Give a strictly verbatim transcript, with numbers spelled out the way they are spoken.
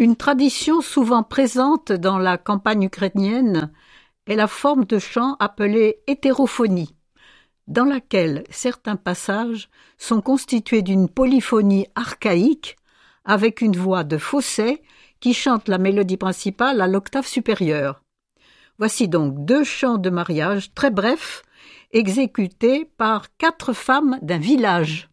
Une tradition souvent présente dans la campagne ukrainienne est la forme de chant appelée hétérophonie, dans laquelle certains passages sont constitués d'une polyphonie archaïque avec une voix de fausset qui chante la mélodie principale à l'octave supérieure. Voici donc deux chants de mariage très brefs exécutés par quatre femmes d'un village.